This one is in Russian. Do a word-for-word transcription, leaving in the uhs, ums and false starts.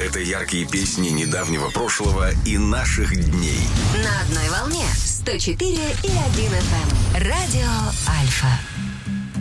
Это яркие песни недавнего прошлого и наших дней. На одной волне сто четыре и один эф эм. Радио Альфа.